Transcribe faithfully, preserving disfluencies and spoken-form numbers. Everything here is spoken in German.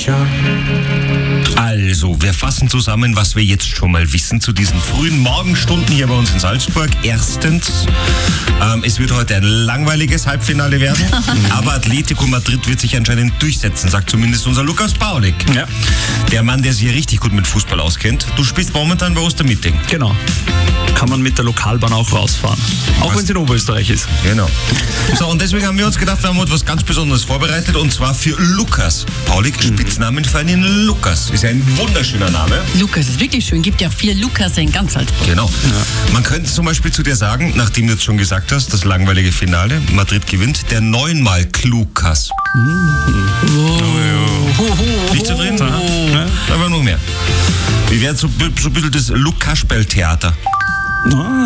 Tja. Also, wir fassen zusammen, was wir jetzt schon mal wissen zu diesen frühen Morgenstunden hier bei uns in Salzburg. Erstens, ähm, es wird heute ein langweiliges Halbfinale werden, aber Atletico Madrid wird sich anscheinend durchsetzen, sagt zumindest unser Lukas Paulik. Ja. Der Mann, der sich richtig gut mit Fußball auskennt. Du spielst momentan bei Ostermitting. Genau. Kann man mit der Lokalbahn auch rausfahren. Auch wenn es in Oberösterreich ist. Genau. So, und deswegen haben wir uns gedacht, wir haben etwas ganz Besonderes vorbereitet, und zwar für Lukas Paulik, Spitznamen für einen Lukas. Ist ja ein wunderschöner Name. Lukas ist wirklich schön. Gibt ja vier Lukas in ganz Salzburg. Genau. Ja. Man könnte zum Beispiel zu dir sagen, nachdem du jetzt schon gesagt hast, das langweilige Finale, Madrid gewinnt, der neunmal Klukas. Mhm. Oh. Oh, oh. Nicht zufrieden? Oh. Ja, aber noch mehr. Wie wäre so, so ein bisschen das Lukas-Theater? Ah.